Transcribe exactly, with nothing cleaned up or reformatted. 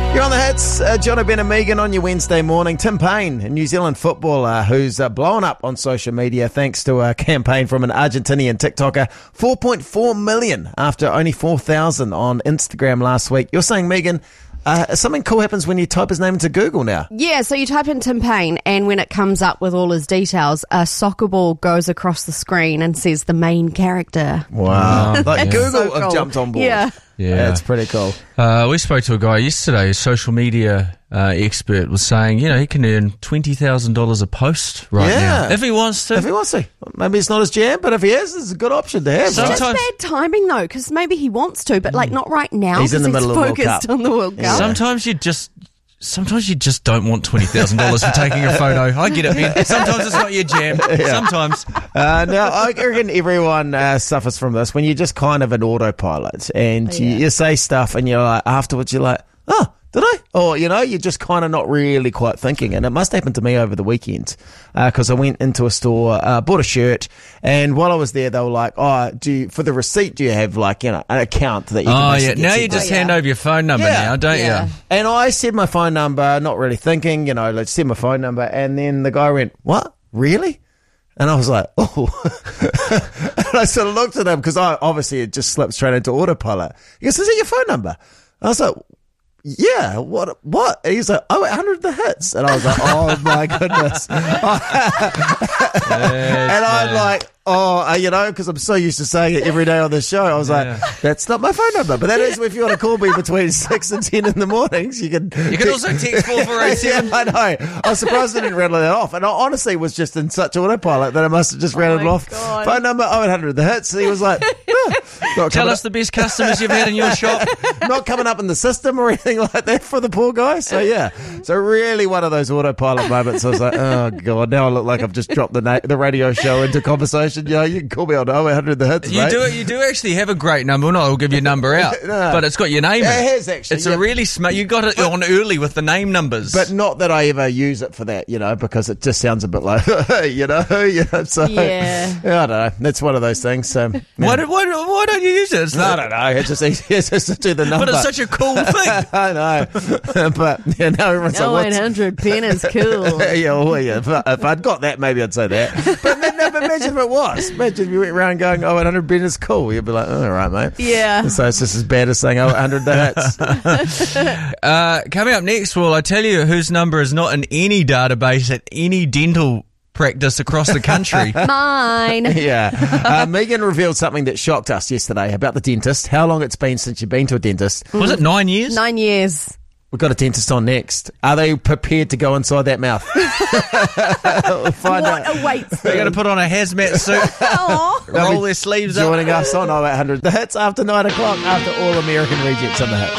You're on the hits, uh, John Ben and Megan on your Wednesday morning. Tim Payne, a New Zealand footballer who's uh, blown up on social media thanks to a campaign from an Argentinian TikToker. four point four million after only four thousand on Instagram last week. You're saying, Megan, uh, something cool happens when you type his name into Google now. Yeah, so you type in Tim Payne, and when it comes up with all his details, a soccer ball goes across the screen and says the main character. Wow. Like Yeah. Google So have cool. jumped on board. Yeah. Yeah. That's pretty cool. Uh, we spoke to a guy yesterday, a social media uh, expert, was saying, you know, he can earn twenty thousand dollars a post right Yeah. now. If he wants to. If he wants to. Maybe it's not his jam, but if he is, it's a good option to have. So- right? Just Sometimes- bad timing, though, because maybe he wants to, but like not right now. He's in 'cause the middle of the World focused Cup. on the World Yeah. Cup. Sometimes you just... Sometimes you just don't want twenty thousand dollars for taking a photo. I get it, man. Sometimes it's not your jam. Sometimes. Uh, now, I reckon everyone uh, suffers from this when you're just kind of an autopilot and you, Yeah. you say stuff and you're like, afterwards you're like, oh, did I? Or, you know, you're just kind of not really quite thinking. And it must happen to me over the weekend because uh, I went into a store, uh, bought a shirt, and while I was there, they were like, oh, do you, for the receipt, do you have like, you know, an account that you can Oh, yeah. basically Now get you sent just Oh, yeah. hand over your phone number Yeah. now, don't Yeah. you? And I said my phone number, not really thinking, you know, let's send my phone number. And then the guy went, what? Really? And I was like, oh. And I sort of looked at him because I obviously it just slipped straight into autopilot. He goes, is it your phone number? I was like, yeah, what? What? And he's like, oh, one hundred the hits. And I was like, oh my goodness. And I'm like, oh, uh, you know, because I'm so used to saying it every day on the show. I was Yeah. like, that's not my phone number. But that is if you want to call me between six and ten in the mornings, you can. You can also text four four eight seven. Yeah, I know. I was surprised I didn't rattle that off. And I honestly was just in such autopilot that I must have just rattled it my off. God. Phone number oh eight hundred the hits. And he was like, oh, not, Tell coming us the best customers you've had in your shop. up, not coming up in the system or anything like that for the poor guy. So, yeah. So, really one of those autopilot moments. I was like, oh, God, now I look like I've just dropped the na- the radio show into conversation. You know, you can call me on oh eight hundred the hits, You mate. do it. You do actually have a great number. Well, no, I'll give your number out, No. but it's got your name. Yeah, in it has actually, It's yeah. a really smart. You got it on early with the name numbers. But not that I ever use it for that, you know, because it just sounds a bit like, you know, you know, so Yeah. I don't know. That's one of those things. So yeah. why, do, why, do- why don't you use it? It's I not, don't know. It's just easier just to do the number. but it's such a cool thing. I know, but yeah, now everyone's Oh, like, eight what's hundred pen is cool. yeah, well, yeah. If, I, if I'd got that, maybe I'd say that. But, then, no, but imagine if it was. Imagine if you went around going, oh, one hundred Ben is cool. You'd be like, oh, all right, mate. Yeah. So it's just as bad as saying, oh, one hundred the hits. Uh, coming up next, well, I tell you whose number is not in any database at any dental practice across the country. Mine. Yeah. Uh, Megan revealed something that shocked us yesterday about the dentist. How long it's been since you've been to a dentist. Was it nine years? Nine years. We've got a dentist on next. Are they prepared to go inside that mouth? We'll find What out. awaits They're going to put on a hazmat suit, Aw. They'll roll be their sleeves up. Joining us on oh eight hundred the hits after nine o'clock after All American Rejects on the hits.